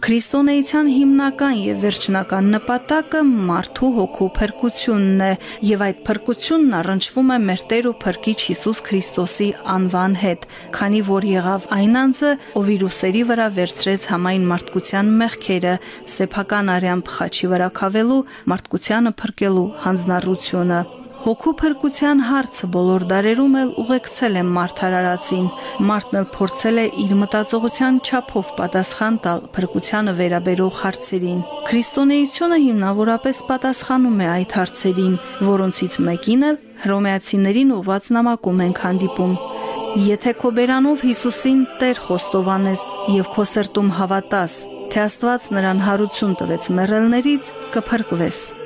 Քրիստոնեության հիմնական եւ վերջնական նպատակը մարդու հոգու փրկությունն է, եւ այդ փրկությունն առնչվում է մեր Տեր ու Փրկիչ Հիսուս Քրիստոսի անվան հետ, քանի որ եղավ այն անձը, ով իր ուսերի վրա վերցրեց համայն մարդկության մեղքերը, սեփական արյան խաչի վրա քավելու, մարդկությանը փրկելու հանձնառությունը։ Հոգու փրկության հարցը բոլոր դարերում էլ ուղեկցել է մարդ արարածին։ Մարդն էլ փորձել է իր մտածողության չափով պատասխան տալ փրկությանը վերաբերող հարցերին։ Քրիստոնեությունը հիմնավորապես պատասխանում է այդ հարցերին, որոնցից մեկին էլ Հռոմեացիներին ուղված նամակում ենք հանդիպում։ Եթե քո բերանով Հիսուսին Տեր խոստովանես եւ քո սրտում հավատաս, թե Աստված նրան հարություն տվեց մեռելներից, կփրկվես։